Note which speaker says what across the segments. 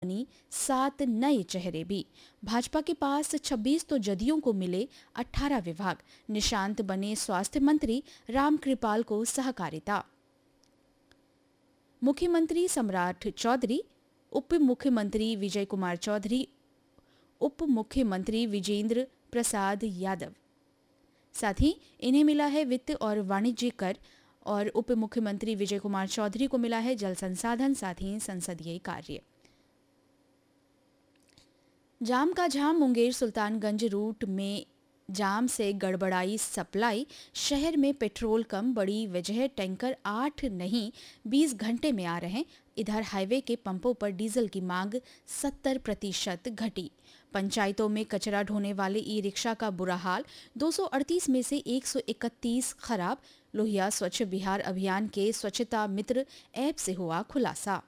Speaker 1: बनी 7 नए चेहरे भी। भाजपा के पास 26 तो जदयू को मिले 18 विभाग। निशांत बने स्वास्थ्य मंत्री, रामकृपाल को सहकारिता। मुख्यमंत्री सम्राट चौधरी, उप मुख्यमंत्री विजय कुमार चौधरी, उप मुख्यमंत्री विजेंद्र प्रसाद यादव। साथ ही इन्हें मिला है वित्त और वाणिज्य कर और उप मुख्यमंत्री विजय कुमार चौधरी को मिला है जल संसाधन, साथ ही संसदीय कार्य। जाम का झाम, मुंगेर सुल्तानगंज रूट में जाम से गड़बड़ाई सप्लाई। शहर में पेट्रोल कम, बड़ी वजह टैंकर 8 नहीं 20 घंटे में आ रहे। इधर हाईवे के पंपों पर डीजल की मांग 70% घटी। पंचायतों में कचरा ढोने वाले ई रिक्शा का बुरा हाल, 238 में से 131 खराब। लोहिया स्वच्छ बिहार अभियान के स्वच्छता मित्र ऐप से हुआ खुलासा।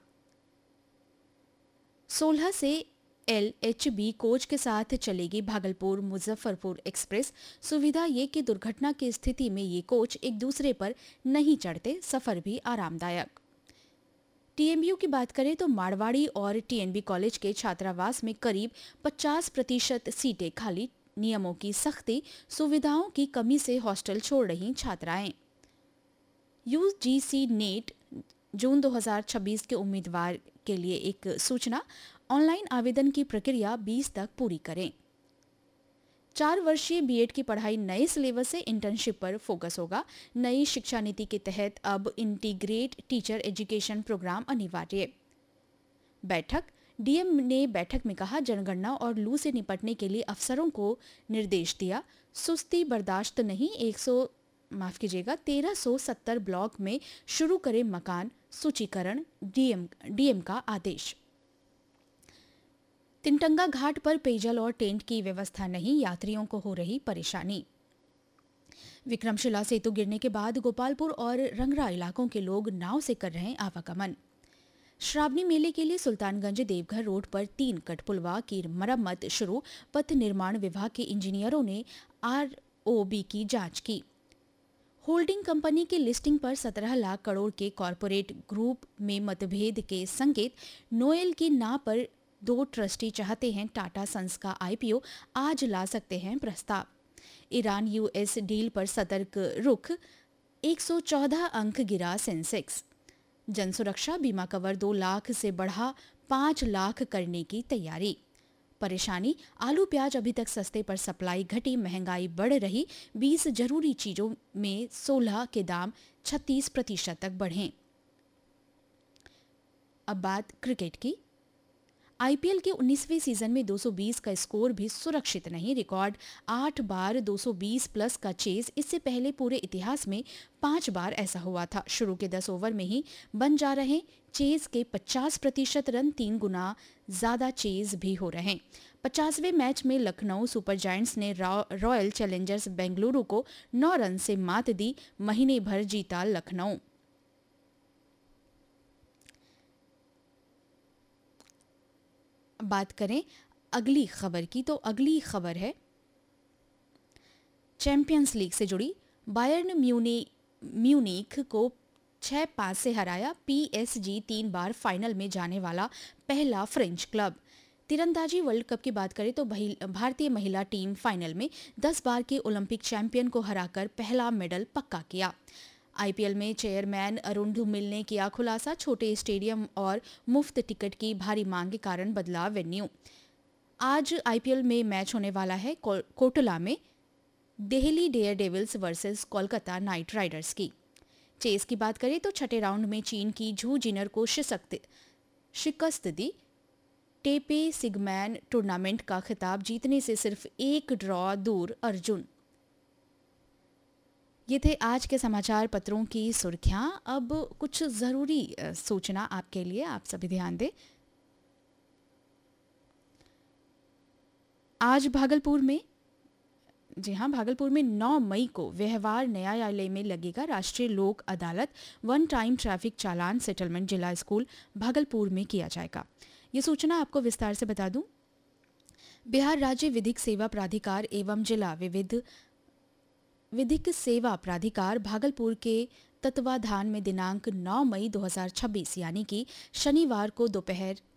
Speaker 1: 16 से LHB कोच के साथ चलेगी भागलपुर मुजफ्फरपुर एक्सप्रेस। सुविधा ये कि दुर्घटना की स्थिति में ये कोच एक दूसरे पर नहीं चढ़ते, सफर भी आरामदायक। TMU की बात करें तो मारवाड़ी और TNB कॉलेज के छात्रावास में करीब 50% सीटें खाली। नियमों की सख्ती, सुविधाओं की कमी से हॉस्टल छोड़ रही छात्राएं। UGC नेट जून 2026 के उम्मीदवार के लिए एक सूचना। ऑनलाइन आवेदन की प्रक्रिया 20 तक पूरी करें। 4 वर्षीय बीएड की पढ़ाई नए सिलेबस से इंटर्नशिप पर फोकस होगा। नई शिक्षा नीति के तहत अब इंटीग्रेट टीचर एजुकेशन प्रोग्राम अनिवार्य। बैठक, डीएम ने बैठक में कहा, जनगणना और लू से निपटने के लिए अफसरों को निर्देश दिया। सुस्ती बर्दाश्त नहीं, 1370 ब्लॉक में शुरू करे मकान सूचीकरण, डीएम का आदेश। तिनटंगा घाट पर पेयजल और टेंट की व्यवस्था नहीं, यात्रियों को हो रही परेशानी। विक्रमशिला सेतु गिरने के बाद गोपालपुर और रंगरा इलाकों के लोग नाव से कर रहे आवागमन। श्रावणी मेले के लिए सुल्तानगंज देवघर रोड पर 3 कटपुलवा की मरम्मत शुरू। पथ निर्माण विभाग के इंजीनियरों ने ROB की जांच की। होल्डिंग कंपनी की लिस्टिंग पर 17 लाख करोड़ के कॉरपोरेट ग्रुप में मतभेद के संकेत। नोएल की ना पर 2 ट्रस्टी चाहते हैं टाटा सन्स का IPO, आज ला सकते हैं प्रस्ताव। ईरान US डील पर सतर्क रुख, 114 अंक गिरा सेंसेक्स। जनसुरक्षा बीमा कवर 2 लाख से बढ़ा 5 लाख करने की तैयारी। परेशानी, आलू प्याज अभी तक सस्ते पर सप्लाई घटी, महंगाई बढ़ रही। 20 जरूरी चीजों में 16 के दाम 36% तक बढ़े। अब बात क्रिकेट की। IPL के 19वें सीजन में 220 का स्कोर भी सुरक्षित नहीं। रिकॉर्ड 8 बार 220 प्लस का चेज, इससे पहले पूरे इतिहास में 5 बार ऐसा हुआ था। शुरू के 10 ओवर में ही बन जा रहे चेज के 50% रन, 3 गुना ज्यादा चेज भी हो रहे। 50वें मैच में लखनऊ सुपर जायंट्स ने रॉयल चैलेंजर्स बेंगलुरु को 9 रन से मात दी। महीने भर जीता लखनऊ। बात करें अगली खबर की, तो अगली खबर है चैंपियंस लीग से जुड़ी। बायर्न म्यूनिख को 6-5 से हराया। PSG 3 बार फाइनल में जाने वाला पहला फ्रेंच क्लब। तीरंदाजी वर्ल्ड कप की बात करें तो भारतीय महिला टीम फाइनल में 10 बार के ओलंपिक चैंपियन को हराकर पहला मेडल पक्का किया। IPL में चेयरमैन अरुण धूमिल ने किया खुलासा। छोटे स्टेडियम और मुफ्त टिकट की भारी मांग के कारण बदला वेन्यू। आज IPL में मैच होने वाला है कोटला में Delhi Daredevils versus Kolkata night Riders की। चेस की बात करें तो छठे राउंड में चीन की झू जिनर को शिकस्त दी। टेपे सिगमैन टूर्नामेंट का खिताब जीतने से सिर्फ 1 ड्रॉ दूर अर्जुन। ये थे आज के समाचार पत्रों की सुर्खियां। अब कुछ जरूरी सूचना आपके लिए, आप सभी ध्यान दें। आज भागलपुर में 9 मई को व्यवहार न्यायालय में लगेगा राष्ट्रीय लोक अदालत। 1 टाइम ट्रैफिक चालान सेटलमेंट जिला स्कूल भागलपुर में किया जाएगा। ये सूचना आपको विस्तार से बता दूं। बिहार राज्य विधिक सेवा प्राधिकार एवं जिला विधिक सेवा प्राधिकार भागलपुर के तत्वाधान में दिनांक 9 मई 2026 यानी कि शनिवार को दोपहर